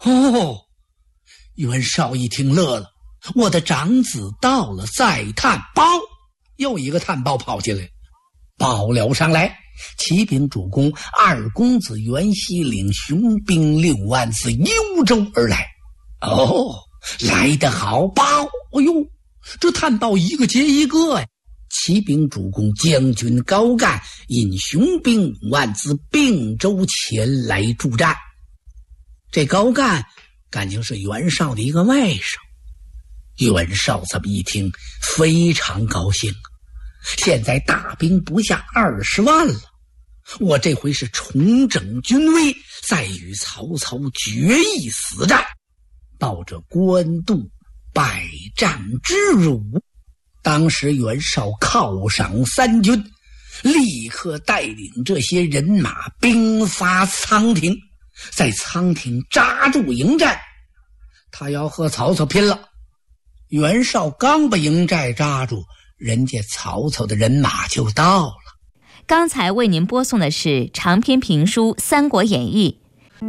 哦，袁绍一听乐了，我的长子到了，再探报。又一个探报跑进来，报了上来，启禀主公，二公子袁熙领雄兵6万自幽州而来。哦，来得好，报！哎呦，这探报一个接一个呀！启禀主公，将军高干引雄兵5万自并州前来助战。这高干感情是袁绍的一个外甥。袁绍这么一听，非常高兴。现在大兵不下20万了，我这回是重整军威，再与曹操决一死战，抱着官渡百战之辱。当时袁绍犒赏3军，立刻带领这些人马兵发仓亭，在仓亭扎住营寨，他要和曹操拼了。袁绍刚把营寨扎住，人家曹操的人马就到了。 刚才为您播送的是长篇评书《三国演义》，